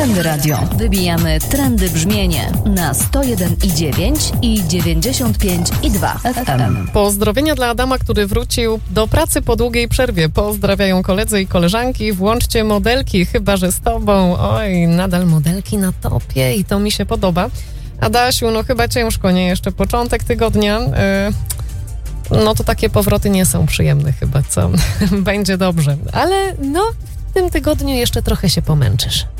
Trendy Radio. Wybijamy trendy brzmienie na 101,9 i 95,2 FM. Pozdrowienia dla Adama, który wrócił do pracy po długiej przerwie. Pozdrawiają koledzy i koleżanki. Włączcie modelki, chyba że z tobą. Oj, nadal modelki na topie i to mi się podoba. Adasiu, no chyba ciężko, nie? Jeszcze początek tygodnia. No to takie powroty nie są przyjemne chyba, co? Będzie dobrze. Ale no, w tym tygodniu jeszcze trochę się pomęczysz.